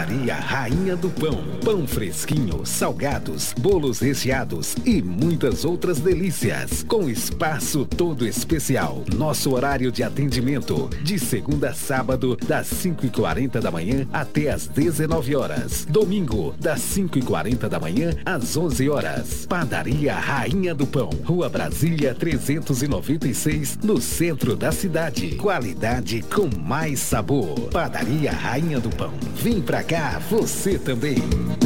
Padaria Rainha do Pão. Pão fresquinho, salgados, bolos recheados e muitas outras delícias. Com espaço todo especial. Nosso horário de atendimento, de segunda a sábado, das 5h40 da manhã até as 19 horas. Domingo, das 5h40 da manhã às 11 horas. Padaria Rainha do Pão. Rua Brasília 396, no centro da cidade. Qualidade com mais sabor. Padaria Rainha do Pão. Vem pra cá, você também.